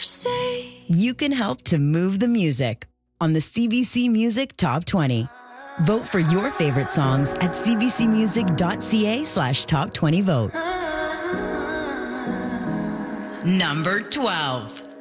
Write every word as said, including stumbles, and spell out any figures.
say You can help to move the music on the C B C Music Top twenty. Vote for your favorite songs at cbcmusic.ca slash top 20 vote. Number twelve.